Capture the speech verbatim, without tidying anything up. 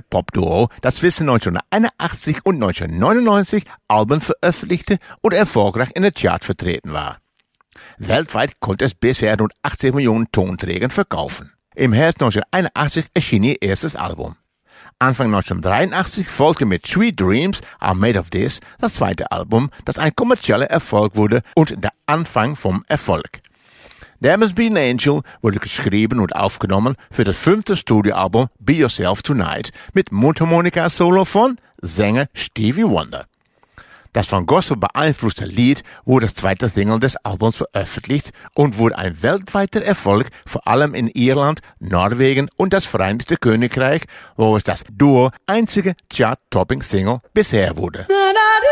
Popduo, das zwischen neunzehnhunderteinundachtzig und neunzehnhundertneunundneunzig Alben veröffentlichte und erfolgreich in der Chart vertreten war. Weltweit konnte es bisher rund achtzig Millionen Tonträger verkaufen. Im Herbst neunzehnhunderteinundachtzig erschien ihr erstes Album. Anfang neunzehnhundertdreiundachtzig folgte mit Sweet Dreams Are Made of This das zweite Album, das ein kommerzieller Erfolg wurde und der Anfang vom Erfolg. There Must Be an Angel wurde geschrieben und aufgenommen für das fünfte Studioalbum Be Yourself Tonight mit Mundharmonika-Solo von Sänger Stevie Wonder. Das von Gospel beeinflusste Lied wurde als zweite Single des Albums veröffentlicht und wurde ein weltweiter Erfolg, vor allem in Irland, Norwegen und das Vereinigte Königreich, wo es das Duo einzige Chart-Topping-Single bisher wurde.